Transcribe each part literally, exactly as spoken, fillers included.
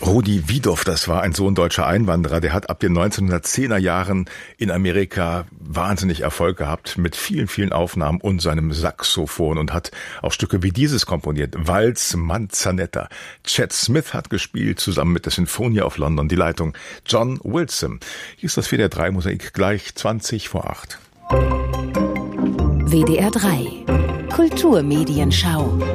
Rudi Wiedoff, das war ein Sohn deutscher Einwanderer, der hat ab den neunzehnhundertzehner Jahren in Amerika wahnsinnig Erfolg gehabt mit vielen, vielen Aufnahmen und seinem Saxophon und hat auch Stücke wie dieses komponiert. Walz, Manzanetta. Chet Smith hat gespielt, zusammen mit der Sinfonia of London, die Leitung John Wilson. Hier ist das W D R drei Musik gleich zwanzig vor acht. W D R drei Kulturmedienschau.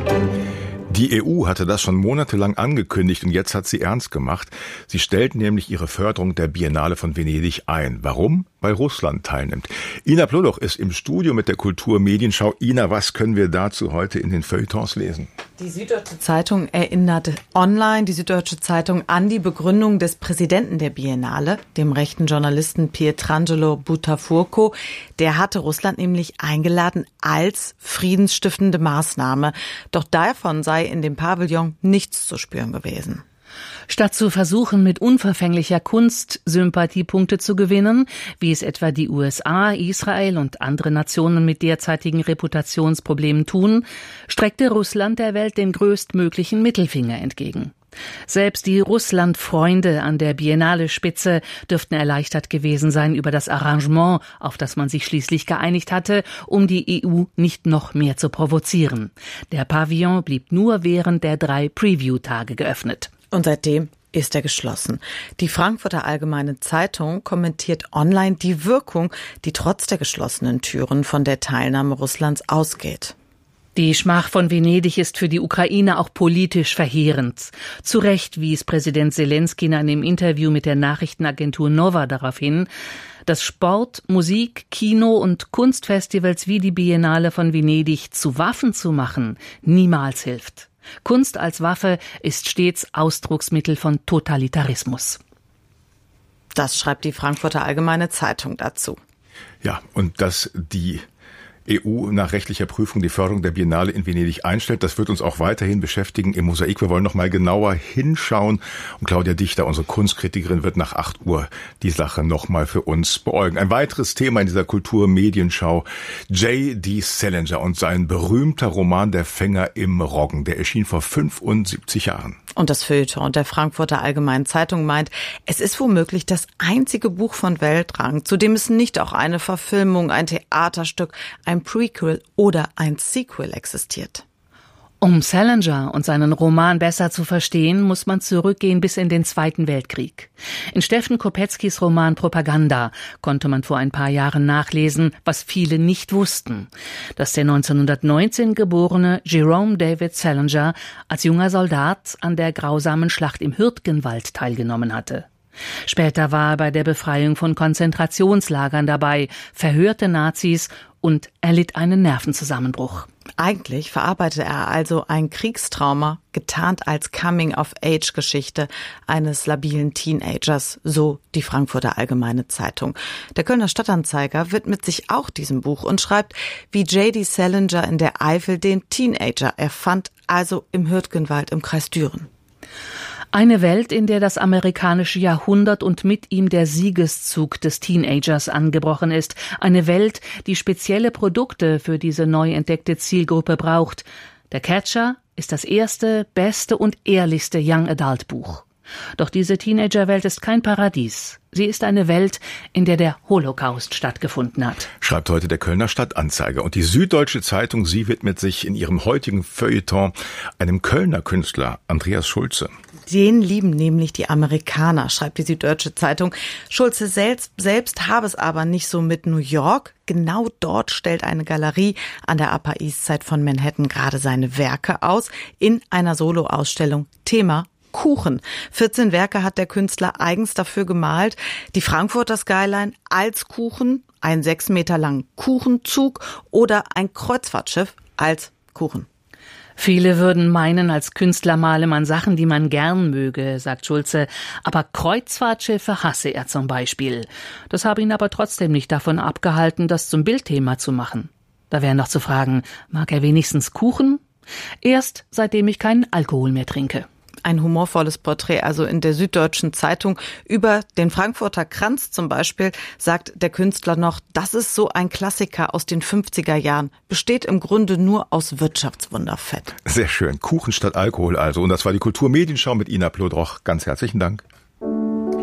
Die E U hatte das schon monatelang angekündigt und jetzt hat sie ernst gemacht. Sie stellt nämlich ihre Förderung der Biennale von Venedig ein. Warum? Weil Russland teilnimmt. Ina Ploloch ist im Studio mit der Kulturmedienschau. Ina, was können wir dazu heute in den Feuilletons lesen? Die Süddeutsche Zeitung erinnert online, die Süddeutsche Zeitung, an die Begründung des Präsidenten der Biennale, dem rechten Journalisten Pietrangelo Buttafurco. Der hatte Russland nämlich eingeladen als friedensstiftende Maßnahme. Doch davon sei in dem Pavillon nichts zu spüren gewesen. Statt zu versuchen, mit unverfänglicher Kunst Sympathiepunkte zu gewinnen, wie es etwa die U S A, Israel und andere Nationen mit derzeitigen Reputationsproblemen tun, streckte Russland der Welt den größtmöglichen Mittelfinger entgegen. Selbst die Russland-Freunde an der Biennale-Spitze dürften erleichtert gewesen sein über das Arrangement, auf das man sich schließlich geeinigt hatte, um die E U nicht noch mehr zu provozieren. Der Pavillon blieb nur während der drei Preview-Tage geöffnet. Und seitdem ist er geschlossen. Die Frankfurter Allgemeine Zeitung kommentiert online die Wirkung, die trotz der geschlossenen Türen von der Teilnahme Russlands ausgeht. Die Schmach von Venedig ist für die Ukraine auch politisch verheerend. Zu Recht wies Präsident Selenskyj in einem Interview mit der Nachrichtenagentur Nova darauf hin, dass Sport, Musik, Kino und Kunstfestivals wie die Biennale von Venedig zu Waffen zu machen, niemals hilft. Kunst als Waffe ist stets Ausdrucksmittel von Totalitarismus. Das schreibt die Frankfurter Allgemeine Zeitung dazu. Ja, und dass die E U nach rechtlicher Prüfung die Förderung der Biennale in Venedig einstellt. Das wird uns auch weiterhin beschäftigen im Mosaik. Wir wollen noch mal genauer hinschauen. Und Claudia Dichter, unsere Kunstkritikerin, wird nach acht Uhr die Sache noch mal für uns beäugen. Ein weiteres Thema in dieser Kulturmedienschau: J D. Salinger und sein berühmter Roman Der Fänger im Roggen. Der erschien vor fünfundsiebzig Jahren. Und das Feuilleton der Frankfurter Allgemeinen Zeitung meint, es ist womöglich das einzige Buch von Weltrang, zu dem es nicht auch eine Verfilmung, ein Theaterstück, ein Prequel oder ein Sequel existiert. Um Salinger und seinen Roman besser zu verstehen, muss man zurückgehen bis in den Zweiten Weltkrieg. In Steffen Kopeckis Roman Propaganda konnte man vor ein paar Jahren nachlesen, was viele nicht wussten, dass der neunzehnhundertneunzehn geborene Jerome David Salinger als junger Soldat an der grausamen Schlacht im Hürtgenwald teilgenommen hatte. Später war er bei der Befreiung von Konzentrationslagern dabei, verhörte Nazis und erlitt einen Nervenzusammenbruch. Eigentlich verarbeitet er also ein Kriegstrauma, getarnt als Coming-of-Age-Geschichte eines labilen Teenagers, so die Frankfurter Allgemeine Zeitung. Der Kölner Stadtanzeiger widmet sich auch diesem Buch und schreibt, wie J D. Salinger in der Eifel den Teenager erfand, also im Hürtgenwald im Kreis Düren. Eine Welt, in der das amerikanische Jahrhundert und mit ihm der Siegeszug des Teenagers angebrochen ist. Eine Welt, die spezielle Produkte für diese neu entdeckte Zielgruppe braucht. Der Catcher ist das erste, beste und ehrlichste Young Adult Buch. Doch diese Teenagerwelt ist kein Paradies. Sie ist eine Welt, in der der Holocaust stattgefunden hat. Schreibt heute der Kölner Stadtanzeiger. Und die Süddeutsche Zeitung, sie widmet sich in ihrem heutigen Feuilleton einem Kölner Künstler, Andreas Schulze. Den lieben nämlich die Amerikaner, schreibt die Süddeutsche Zeitung. Schulze selbst, selbst habe es aber nicht so mit New York. Genau dort stellt eine Galerie an der Upper East Side von Manhattan gerade seine Werke aus in einer Soloausstellung. Thema Kuchen. vierzehn Werke hat der Künstler eigens dafür gemalt. Die Frankfurter Skyline als Kuchen, ein sechs Meter langen Kuchenzug oder ein Kreuzfahrtschiff als Kuchen. Viele würden meinen, als Künstler male man Sachen, die man gern möge, sagt Schulze. Aber Kreuzfahrtschiffe hasse er zum Beispiel. Das habe ihn aber trotzdem nicht davon abgehalten, das zum Bildthema zu machen. Da wäre noch zu fragen, mag er wenigstens Kuchen? Erst seitdem ich keinen Alkohol mehr trinke. Ein humorvolles Porträt, also in der Süddeutschen Zeitung. Über den Frankfurter Kranz zum Beispiel sagt der Künstler noch, das ist so ein Klassiker aus den fünfziger Jahren. Besteht im Grunde nur aus Wirtschaftswunderfett. Sehr schön. Kuchen statt Alkohol also. Und das war die Kulturmedienschau mit Ina Plodroch. Ganz herzlichen Dank.